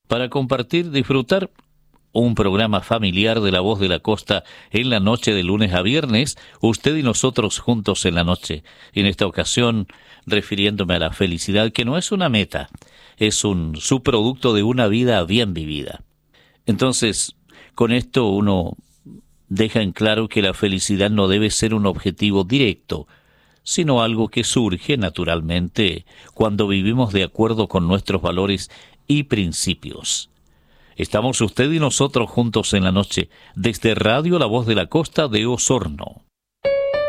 para compartir, disfrutar un programa familiar de La Voz de la Costa en la noche de lunes a viernes, usted y nosotros juntos en la noche. En esta ocasión, refiriéndome a la felicidad, que no es una meta, es un subproducto de una vida bien vivida. Entonces, con esto uno deja en claro que la felicidad no debe ser un objetivo directo, sino algo que surge naturalmente cuando vivimos de acuerdo con nuestros valores y principios. Estamos usted y nosotros juntos en la noche, desde Radio La Voz de la Costa de Osorno.